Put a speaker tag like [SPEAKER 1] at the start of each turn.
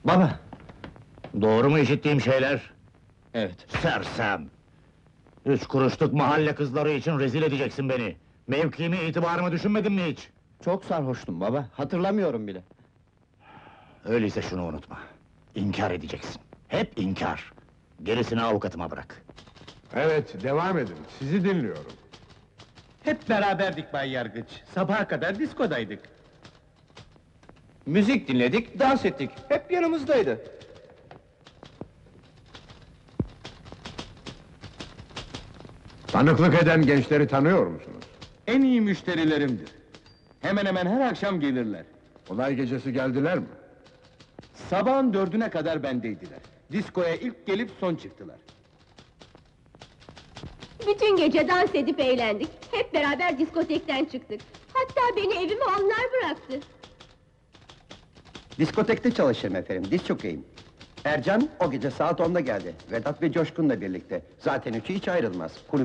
[SPEAKER 1] Baba!
[SPEAKER 2] Doğru mu işittiğim şeyler?
[SPEAKER 1] Evet.
[SPEAKER 2] Sersem! 3 kuruşluk mahalle kızları için rezil edeceksin beni! Mevkimi, itibarımı düşünmedin mi hiç?
[SPEAKER 1] Çok sarhoştum baba, hatırlamıyorum bile.
[SPEAKER 2] Öyleyse şunu unutma. İnkar edeceksin. Hep inkar! Gerisini avukatıma bırak.
[SPEAKER 3] Evet, devam edin. Sizi dinliyorum.
[SPEAKER 4] Hep beraberdik Bay Yargıç. Sabaha kadar diskodaydık.
[SPEAKER 1] Müzik dinledik, dans ettik. Hep yanımızdaydı.
[SPEAKER 3] Tanıklık eden gençleri tanıyor musunuz?
[SPEAKER 4] En iyi müşterilerimdir. Hemen hemen her akşam gelirler.
[SPEAKER 3] Olay gecesi geldiler mi?
[SPEAKER 4] Sabahın 4'üne kadar bendeydiler. Diskoya ilk gelip son çıktılar.
[SPEAKER 5] Bütün gece dans edip eğlendik. Hep beraber diskotekten çıktık. Hatta beni evime onlar bıraktı.
[SPEAKER 6] Diskotekte çalışırım efendim, diz çökeyim. Ercan o gece saat 10'da geldi. Vedat ve Coşkun'la birlikte. Zaten üçü hiç ayrılmaz.